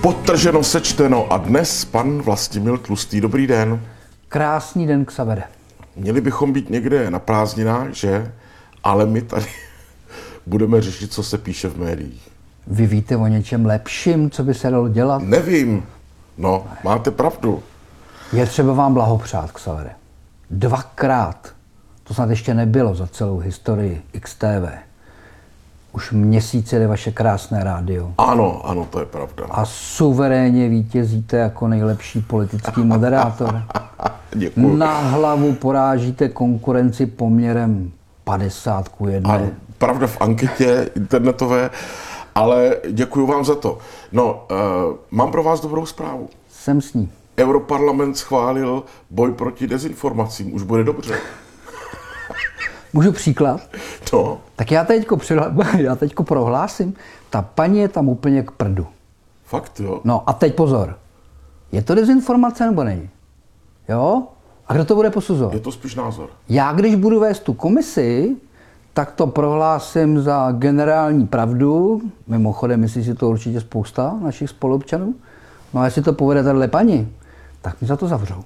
Podtrženo, sečteno a dnes pan Vlastimil Tlustý. Dobrý den. Krásný den, Xavere. Měli bychom být někde na prázdninách, že? Ale my tady budeme řešit, co se píše v médiích. Vy víte o něčem lepším, co by se dalo dělat? Nevím. No, máte pravdu. Je třeba vám blahopřát, Xavere. 2krát. To snad ještě nebylo za celou historii XTV. Už měsíc jede vaše krásné rádio. Ano, to je pravda. A suverénně vítězíte jako nejlepší politický moderátor. Děkuju. Na hlavu porážíte konkurenci poměrem 50:1. Ano, pravda v anketě internetové, ale děkuju vám za to. No, mám pro vás dobrou zprávu. Jsem s ní. Europarlament schválil boj proti dezinformacím. Už bude dobře. Můžu příklad? No. Tak já teďko prohlásím, ta paní je tam úplně k prdu. Fakt, jo? No a teď pozor. Je to dezinformace nebo není? Jo? A kdo to bude posuzovat? Je to spíš názor. Já, když budu vést tu komisi, tak to prohlásím za generální pravdu. Mimochodem, myslí si to určitě spousta našich spoluobčanů. No a jestli to povede tahle paní, tak mi za to zavřou.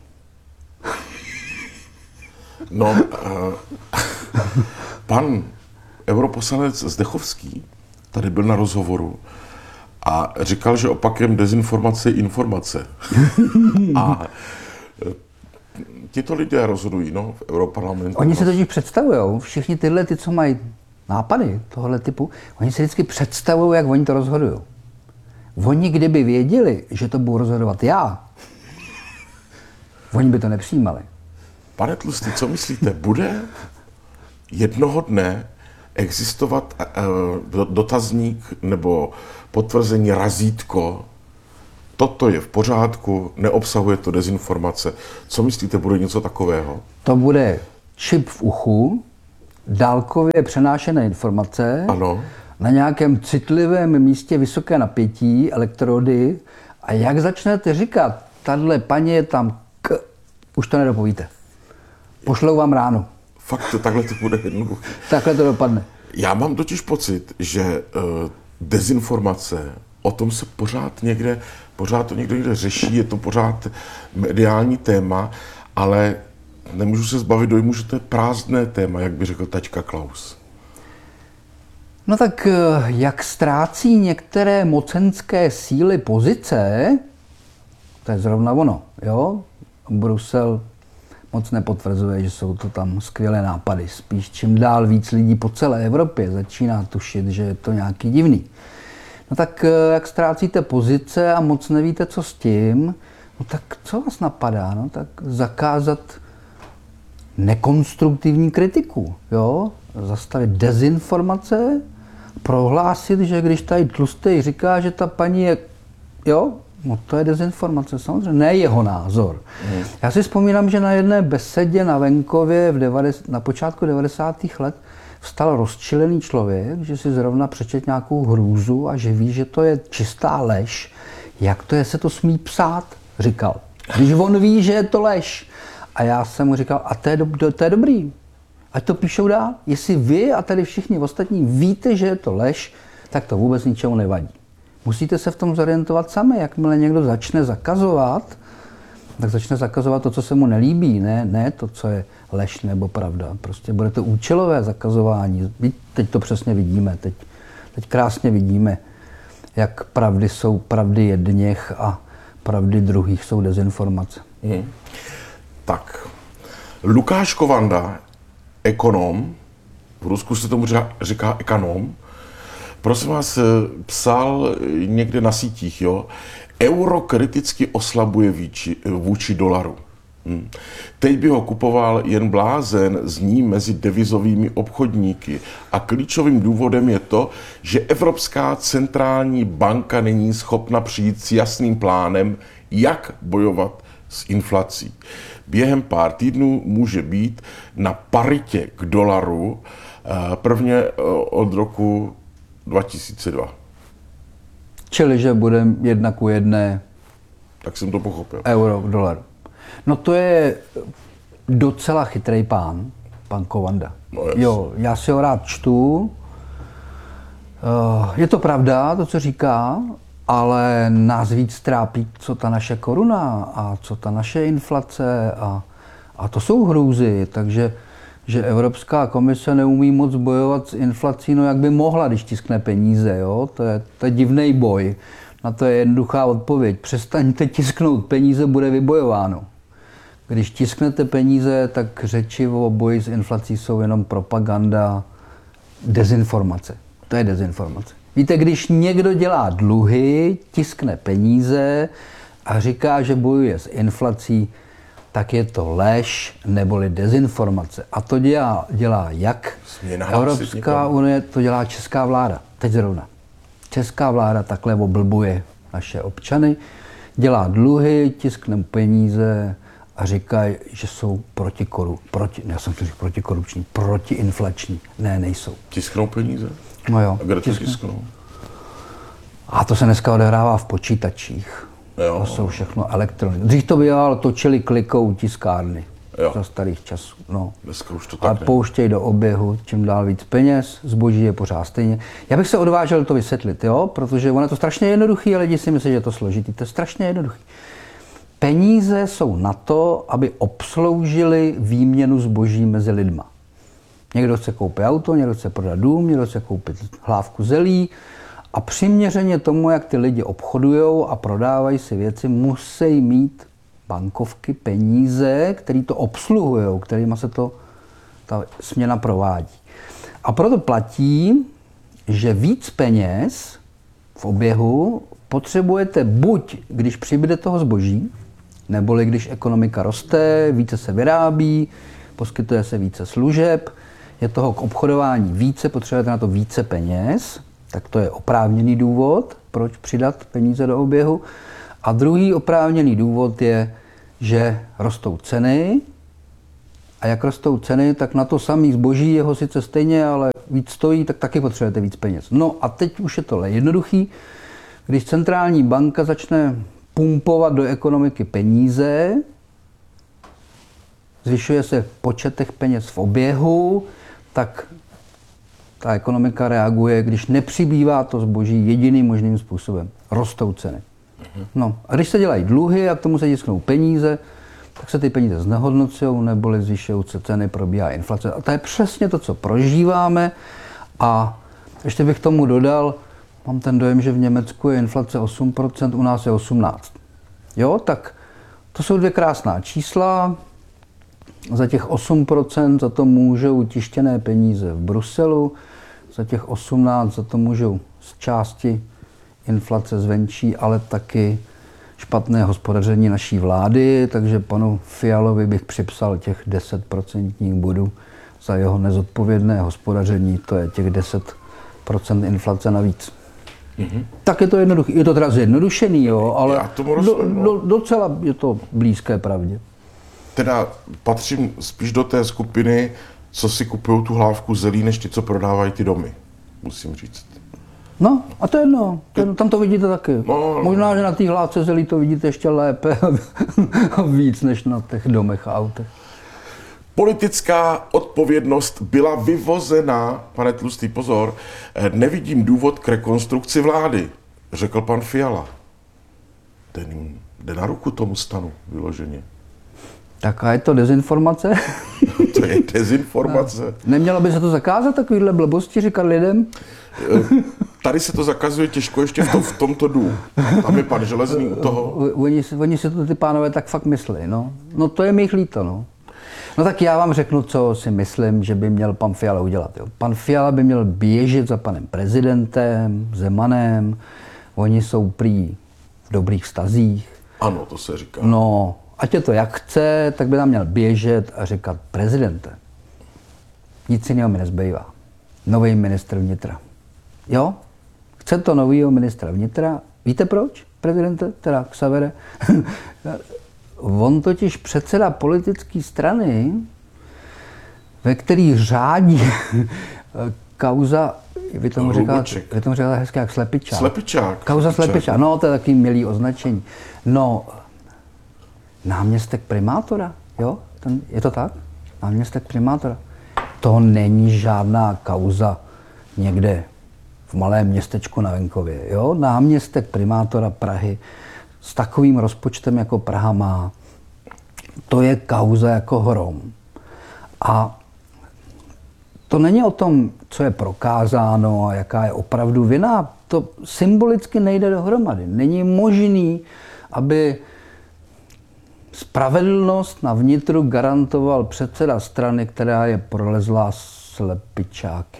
No, pan europoslanec Zdechovský tady byl na rozhovoru a říkal, že opakem dezinformace je informace. A tito lidé rozhodují, no, v Europarlamentu. Oni si totiž představují, všichni tyhle, ty, co mají nápady tohohle typu, oni si vždycky představují, jak oni to rozhodují. Oni, kdyby věděli, že to budu rozhodovat já, oni by to nepřijímali. Pane Tlustý, co myslíte, bude jednoho dne existovat dotazník nebo potvrzení razítko, toto je v pořádku, neobsahuje to dezinformace. Co myslíte, bude něco takového? To bude čip v uchu, dálkově přenášené informace, Ano. Na nějakém citlivém místě vysoké napětí, elektrody, a jak začnete říkat, tahle paní je tam už to nedopovíte. Pošlou vám ráno. Fakt, takhle to bude jednoduché. Takhle to dopadne. Já mám totiž pocit, že dezinformace, o tom se pořád to někde řeší, je to pořád mediální téma, ale nemůžu se zbavit dojmu, že to je prázdné téma, jak by řekl taťka Klaus. No tak jak ztrácí některé mocenské síly pozice, to je zrovna ono, jo? Brusel moc nepotvrzuje, že jsou to tam skvělé nápady. Spíš čím dál víc lidí po celé Evropě začíná tušit, že je to nějaký divný. No tak jak ztrácíte pozice a moc nevíte, co s tím, no tak co vás napadá? No tak zakázat nekonstruktivní kritiku, jo? Zastavit dezinformace, prohlásit, že když tady Tlustý říká, že ta paní je, jo? No to je dezinformace, samozřejmě, ne jeho názor. Já si vzpomínám, že na jedné besedě na venkově na počátku 90. let vstal rozčilený člověk, že si zrovna přečet nějakou hrůzu a že ví, že to je čistá lež. Jak to je, se to smí psát, říkal. Když on ví, že je to lež. A já jsem mu říkal, a to je dobrý, ať to píšou dál. Jestli vy a tady všichni ostatní víte, že je to lež, tak to vůbec ničemu nevadí. Musíte se v tom zorientovat sami. Jakmile někdo začne zakazovat, tak začne zakazovat to, co se mu nelíbí, ne to, co je lež nebo pravda. Prostě bude to účelové zakazování. Teď to přesně vidíme. Teď krásně vidíme, jak pravdy jsou pravdy jedněch a pravdy druhých jsou dezinformace. Tak, Lukáš Kovanda, ekonom, v Rusku se tomu říká ekonom, prosím vás, psal někde na sítích, jo, euro kriticky oslabuje vůči dolaru. Teď by ho kupoval jen blázen, zní mezi devizovými obchodníky. A klíčovým důvodem je to, že Evropská centrální banka není schopna přijít s jasným plánem, jak bojovat s inflací. Během pár týdnů může být na paritě k dolaru prvně od roku 2002. Čili, že bude 1:1. Tak jsem to pochopil. Euro k dolaru. No to je docela chytrý pan Kovanda. No jo, já si ho rád čtu. Je to pravda, to, co říká, ale nás víc trápí, co ta naše koruna a co ta naše inflace a to jsou hrůzy, takže že Evropská komise neumí moc bojovat s inflací, no jak by mohla, když tiskne peníze, jo? To je divný boj. Na to je jednoduchá odpověď. Přestaňte tisknout peníze, bude vybojováno. Když tisknete peníze, tak řeči o boji s inflací jsou jenom propaganda, dezinformace. To je dezinformace. Víte, když někdo dělá dluhy, tiskne peníze a říká, že bojuje s inflací, tak je to lež neboli dezinformace. A to dělá jak Evropská unie, to dělá česká vláda. Teď zrovna. Česká vláda takhle oblbuje naše občany, dělá dluhy, tiskne peníze a říkají, že jsou protikorupční, protiinflační. Ne, nejsou. Tisknou peníze? No jo. A kde to tisknou? A to se dneska odehrává v počítačích. Jo. To jsou všechno elektroniky. Dřív to bývalo, točili klikou tiskárny. Jo. Za starých časů. No. Dneska už to tak A pouštějí do oběhu čím dál víc peněz, zboží je pořád stejně. Já bych se odvážil to vysvětlit, jo? Protože ono je to strašně jednoduchý a lidi si myslí, že je to složitý. To je strašně jednoduchý. Peníze jsou na to, aby obsloužili výměnu zboží mezi lidma. Někdo chce koupit auto, někdo chce prodat dům, někdo chce koupit hlávku zelí a přiměřeně tomu, jak ty lidi obchodujou a prodávají si věci, musí mít bankovky, peníze, které to obsluhují, kterými se ta směna provádí. A proto platí, že víc peněz v oběhu potřebujete buď, když přibude toho zboží, neboli když ekonomika roste, více se vyrábí, poskytuje se více služeb, je toho k obchodování více, potřebujete na to více peněz, tak to je oprávněný důvod, proč přidat peníze do oběhu. A druhý oprávněný důvod je, že rostou ceny a jak rostou ceny, tak na to samý zboží jeho sice stejně, ale víc stojí, tak taky potřebujete víc peněz. No a teď už je to jednoduchý. Když centrální banka začne pumpovat do ekonomiky peníze, zvyšuje se počet těch peněz v oběhu, tak ta ekonomika reaguje, když nepřibývá to zboží jediným možným způsobem. Rostou ceny. No a když se dělají dluhy a k tomu se tisknou peníze, tak se ty peníze znehodnocují, neboli zvyšují se ceny, probíhá inflace. A to je přesně to, co prožíváme. A ještě bych tomu dodal, mám ten dojem, že v Německu je inflace 8%, u nás je 18%. Jo, tak to jsou dvě krásná čísla. Za těch 8% za to můžou tištěné peníze v Bruselu, za těch 18% za to můžou z části inflace zvenčí, ale taky špatné hospodaření naší vlády, takže panu Fialovi bych připsal těch 10% bodů za jeho nezodpovědné hospodaření, to je těch 10% inflace navíc. Mm-hmm. Tak je to jednoduché. Je to teda zjednodušený, jo, ale docela je to blízké pravdě. Teda patřím spíš do té skupiny, co si kupují tu hlávku zelí, než ti, co prodávají ty domy, musím říct. No, a to je jedno. Tam to vidíte taky. No. Možná, že na té hlávce zelí to vidíte ještě lépe a víc, než na těch domech a autech. Politická odpovědnost byla vyvozena, pane Tlustý, pozor, nevidím důvod k rekonstrukci vlády, řekl pan Fiala. Jde na ruku tomu stanu, vyloženě. Tak a je to dezinformace? To je dezinformace. Nemělo by se to zakázat, takovýhle blbosti říkat lidem? Tady se to zakazuje těžko ještě v tomto dnu. Tam je pan Železný u toho. Oni si to ty pánové tak fakt myslí, no. No to je mi jich líto, no. No tak já vám řeknu, co si myslím, že by měl pan Fiala udělat. Jo. Pan Fiala by měl běžet za panem prezidentem, Zemanem. Oni jsou prý v dobrých vztazích. Ano, to se říká. No, ať je to jak chce, tak by tam měl běžet a říkat: prezidente, nic jiného mi nezbývá. Nový ministr vnitra. Jo? Chce to novýho ministra vnitra. Víte proč, prezidente? Teda Xavere? On totiž předseda politické strany, ve který řádí kauza, vy tomu říkáte hezky jak Slepičák. Slepičák. Kauza Slepičák, no to je takový milý označení. No, náměstek primátora, jo? Je to tak? Náměstek primátora. To není žádná kauza někde v malém městečku na venkově. Jo? Náměstek primátora Prahy s takovým rozpočtem, jako Praha má, to je kauza jako hrom. A to není o tom, co je prokázáno a jaká je opravdu vina. To symbolicky nejde dohromady. Není možný, aby spravedlnost na vnitru garantoval předseda strany, která je prolezlá slepičáky.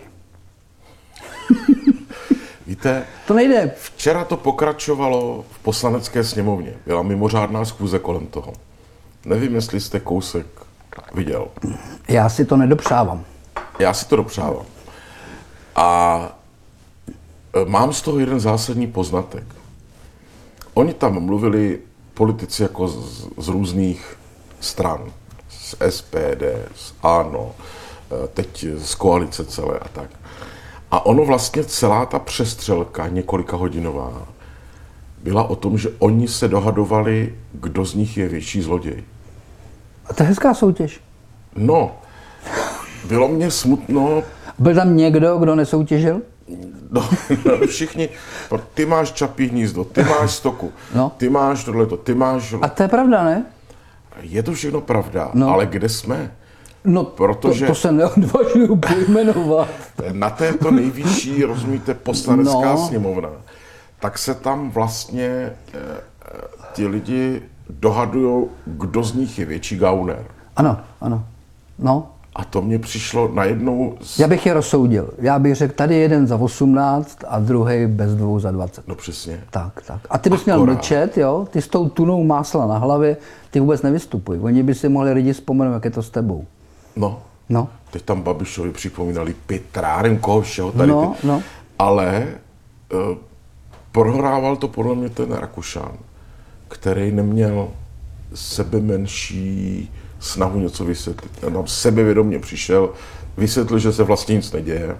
Víte, To nejde. včera to pokračovalo v Poslanecké sněmovně. Byla mimořádná schůze kolem toho. Nevím, jestli jste kousek viděl. Já si to nedopřávám. Já si to dopřávám. A mám z toho jeden zásadní poznatek. Oni tam mluvili politici jako z různých stran. Z SPD, z ANO, teď z koalice celé a tak. A ono vlastně celá ta přestřelka několika hodinová byla o tom, že oni se dohadovali, kdo z nich je větší zloděj. A to je hezká soutěž. No, bylo mě smutno. Byl tam někdo, kdo nesoutěžil? No, všichni, ty máš Čapí hnízdo, ty máš Stoku, No. ty máš tohleto, ty máš... A to je pravda, ne? Je to všechno pravda, No. ale kde jsme? No, Protože- to se neodvažuju pojmenovat. Na této nejvyšší, rozumíte, poslanecká No. sněmovna, tak se tam vlastně ti lidi dohadujou, kdo z nich je větší gauner. Ano, ano. No, A to mně přišlo najednou... já bych je rozsoudil. Já bych řekl, tady jeden za 18 a druhý bez 2 za 20. No přesně. Tak. A ty bys měl Akorát. mlčet, jo? Ty s tou tunou másla na hlavě, ty vůbec nevystupuj. Oni by si mohli lidi vzpomenout, jak je to s tebou. No. No, Teď tam Babišovi připomínali Petrárem, koho všeho tady. No, no. Ale prohrával to podle mě ten Rakušan, který neměl sebemenší snahu něco vysvětlit. On tam sebevědomě přišel, vysvětlil, že se vlastně nic neděje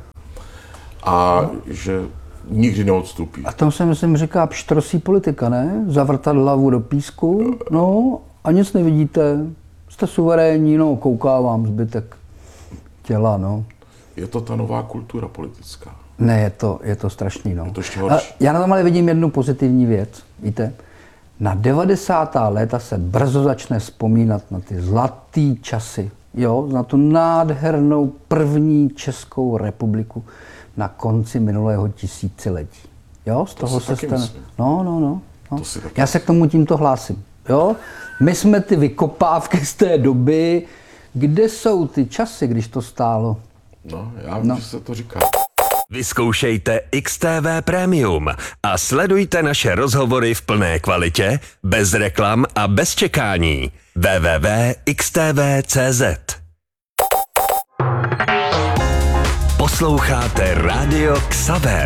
a že nikdy neodstupí. a tam se, myslím, říká pštrosí politika, ne? Zavrtat hlavu do písku, no a nic nevidíte. Jste suverénní, no, kouká vám zbytek těla, no. Je to ta nová kultura politická. Ne, je to strašný, no. to ještě horší. A já na tom ale vidím jednu pozitivní věc, víte? Na 90. léta se brzo začne vzpomínat na ty zlatý časy, jo? Na tu nádhernou první Českou republiku na konci minulého tisíciletí. Jo? Z toho si se taky stane. myslím. No. To si taky Já se k tomu tímto hlásím. Jo? My jsme ty vykopávky z té doby. Kde jsou ty časy, když to stálo? No, já vím, že se to říká. Vyzkoušejte XTV Premium a sledujte naše rozhovory v plné kvalitě, bez reklam a bez čekání. www.xtv.cz Posloucháte Rádio Xaver.